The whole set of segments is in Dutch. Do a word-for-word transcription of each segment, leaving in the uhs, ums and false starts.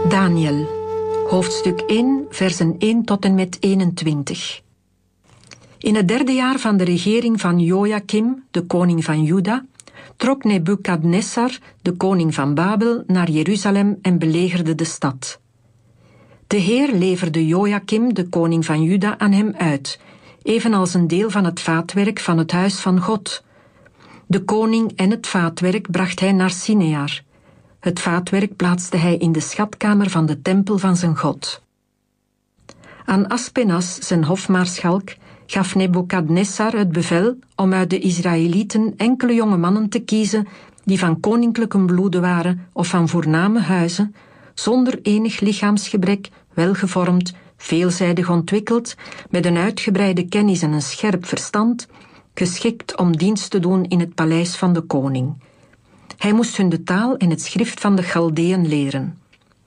Daniel, hoofdstuk één, versen één tot en met eenentwintig. In het derde jaar van de regering van Joachim, de koning van Juda, trok Nebukadnessar, de koning van Babel, naar Jeruzalem en belegerde de stad. De Heer leverde Joachim, de koning van Juda, aan hem uit, evenals een deel van het vaatwerk van het huis van God. De koning en het vaatwerk bracht hij naar Sinear. Het vaatwerk plaatste hij in de schatkamer van de tempel van zijn God. Aan Aspenas, zijn hofmaarschalk, gaf Nebukadnessar het bevel om uit de Israëlieten enkele jonge mannen te kiezen die van koninklijke bloede waren of van voorname huizen, zonder enig lichaamsgebrek, welgevormd, veelzijdig ontwikkeld, met een uitgebreide kennis en een scherp verstand, geschikt om dienst te doen in het paleis van de koning. Hij moest hun de taal en het schrift van de Chaldeën leren.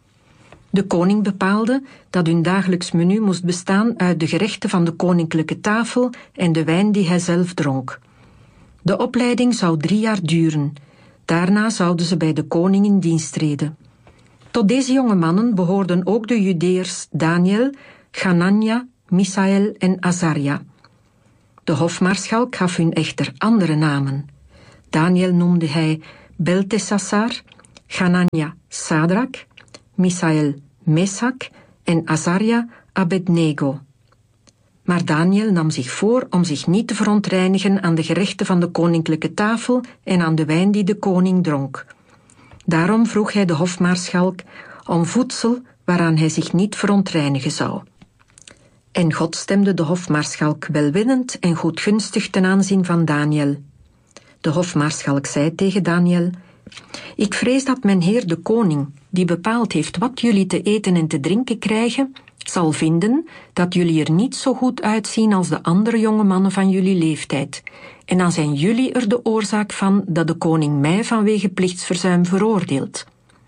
De koning bepaalde dat hun dagelijks menu moest bestaan uit de gerechten van de koninklijke tafel en de wijn die hij zelf dronk. De opleiding zou drie jaar duren. Daarna zouden ze bij de koning in dienst treden. Tot deze jonge mannen behoorden ook de Judeërs Daniel, Hanania, Misaël en Azaria. De hofmaarschalk gaf hun echter andere namen. Daniel noemde hij Beltesassar, Hanania Sadrak, Misaël Mesak en Azaria Abednego. Maar Daniel nam zich voor om zich niet te verontreinigen aan de gerechten van de koninklijke tafel en aan de wijn die de koning dronk. Daarom vroeg hij de hofmaarschalk om voedsel waaraan hij zich niet verontreinigen zou. En God stemde de hofmaarschalk welwillend en goedgunstig ten aanzien van Daniel. De hofmaarschalk zei tegen Daniel: Ik vrees dat mijn heer de koning, die bepaald heeft wat jullie te eten en te drinken krijgen, zal vinden dat jullie er niet zo goed uitzien als de andere jonge mannen van jullie leeftijd. En dan zijn jullie er de oorzaak van dat de koning mij vanwege plichtsverzuim veroordeelt.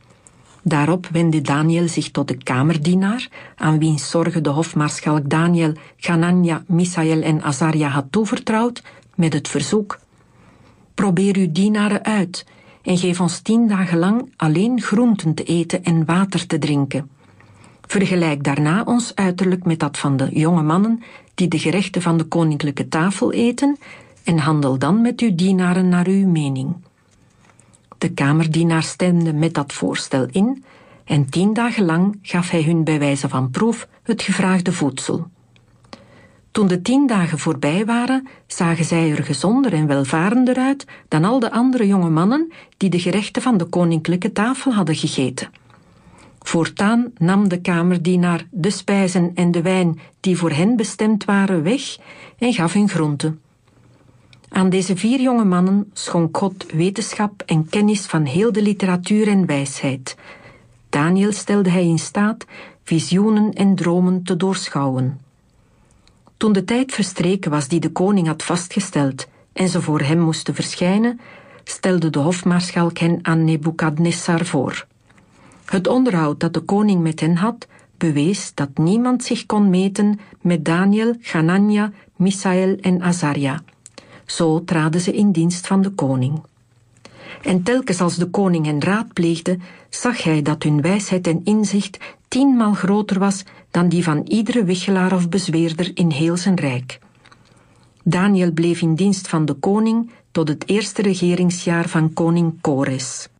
Daarop wendde Daniel zich tot de kamerdienaar, aan wiens zorgen de hofmaarschalk Daniel, Hanania, Misaël en Azaria had toevertrouwd, met het verzoek: Probeer uw dienaren uit en geef ons tien dagen lang alleen groenten te eten en water te drinken. Vergelijk daarna ons uiterlijk met dat van de jonge mannen die de gerechten van de koninklijke tafel eten en handel dan met uw dienaren naar uw mening. De kamerdienaar stemde met dat voorstel in en tien dagen lang gaf hij hun bij wijze van proef het gevraagde voedsel. Toen de tien dagen voorbij waren, zagen zij er gezonder en welvarender uit dan al de andere jonge mannen die de gerechten van de koninklijke tafel hadden gegeten. Voortaan nam de kamerdienaar de spijzen en de wijn die voor hen bestemd waren weg en gaf hun groenten. Aan deze vier jonge mannen schonk God wetenschap en kennis van heel de literatuur en wijsheid. Daniel stelde hij in staat visioenen en dromen te doorschouwen. Toen de tijd verstreken was die de koning had vastgesteld en ze voor hem moesten verschijnen, stelde de hofmaarschalk hen aan Nebukadnessar voor. Het onderhoud dat de koning met hen had, bewees dat niemand zich kon meten met Daniel, Hanania, Misaël en Azaria. Zo traden ze in dienst van de koning. En telkens als de koning hen raadpleegde, zag hij dat hun wijsheid en inzicht tienmaal groter was dan die van iedere wichelaar of bezweerder in heel zijn rijk. Daniel bleef in dienst van de koning tot het eerste regeringsjaar van koning Kores.